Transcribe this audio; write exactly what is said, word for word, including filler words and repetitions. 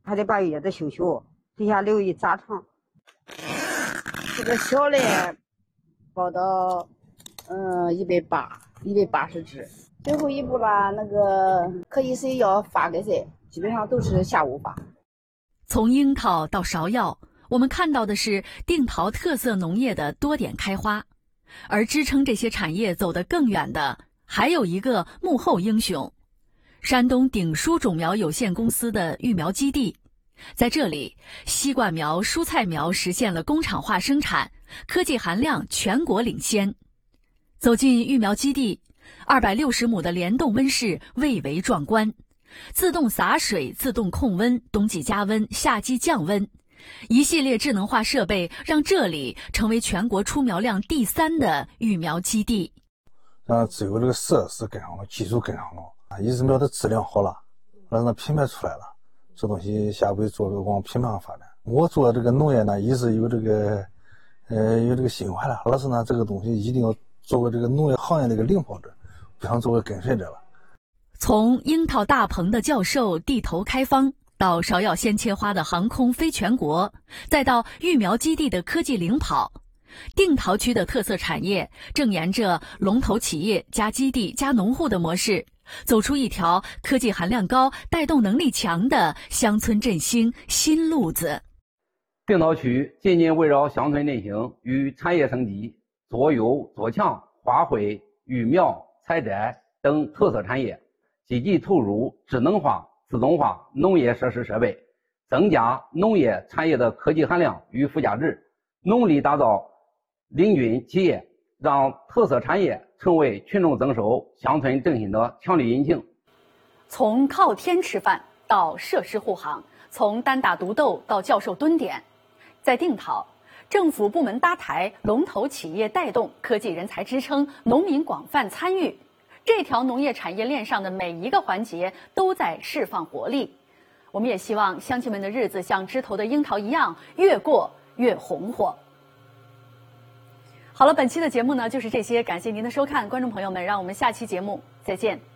还得把叶子修修，底下留一杂场。这个小的报到，嗯，一百八，一百八十只。最后一步啦，那个可以谁要发给谁，基本上都是下午发。 从樱桃到芍药，我们看到的是定陶特色农业的多点开花，而支撑这些产业走得更远的，还有一个幕后英雄——山东鼎舒种苗有限公司的育苗基地。在这里，西瓜苗、蔬菜苗实现了工厂化生产，科技含量全国领先。走进育苗基地，二百六十亩的联动温室蔚为壮观，自动洒水、自动控温、冬季加温、夏季降温，一系列智能化设备让这里成为全国出苗量第三的育苗基地。 啊，只有这个设施跟上了，技术跟上了，啊，一直苗的质量好了，让它品牌出来了。这东西下回做个往品牌上发展。我做这个农业呢，一直有这个，呃，有这个心怀了。老师呢，这个东西一定要作为这个农业行业的一个领跑者，不想做个跟随者了。 从樱桃大棚的教授地头开方，到芍药鲜切花的航空飞全国，再到育苗基地的科技领跑，定陶区的特色产业正沿着龙头企业加基地加农户的模式，走出一条科技含量高、带动能力强的乡村振兴新路子。 定陶区紧紧围绕乡村振兴与产业升级、做优做强、花卉、育苗、采摘等特色产业，积极投入智能化、自动化农业设施设备，增加农业产业的科技含量与附加值，努力打造领军企业，让特色产业成为群众增收、乡村振兴的强力引擎。 从靠天吃饭到设施护航，从单打独斗到教授蹲点，在定陶，政府部门搭台，龙头企业带动，科技人才支撑，农民广泛参与，这条农业产业链上的每一个环节都在释放活力。我们也希望乡亲们的日子像枝头的樱桃一样，越过越红火。好了，本期的节目呢就是这些，感谢您的收看，观众朋友们，让我们下期节目再见。